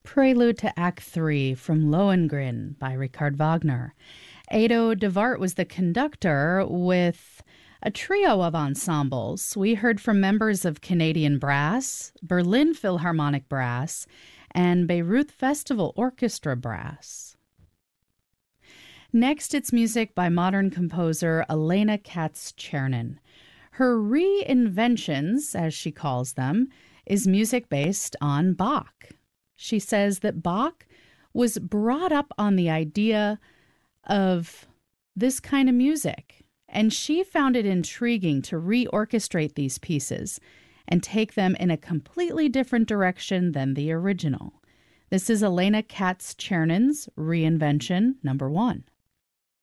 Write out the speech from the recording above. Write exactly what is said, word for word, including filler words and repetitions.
Prelude to Act three from Lohengrin by Richard Wagner. Edo de Wart was the conductor with a trio of ensembles. We heard from members of Canadian Brass, Berlin Philharmonic Brass, and Bayreuth Festival Orchestra Brass. Next, it's music by modern composer Elena Katz-Chernin. Her reinventions, as she calls them, is music based on Bach. She says that Bach was brought up on the idea of this kind of music, and she found it intriguing to reorchestrate these pieces and take them in a completely different direction than the original. This is Elena Katz-Chernin's Reinvention number one.